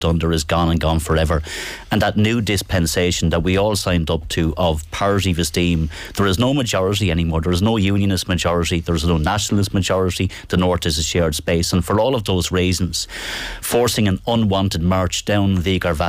under is gone and gone forever. And that new dispensation that we all signed up to of parity of esteem, there is no majority anymore. There is no unionist majority. There is no nationalist majority. The North is a shared space. And for all of those reasons, forcing an unwanted march down Vigor Valley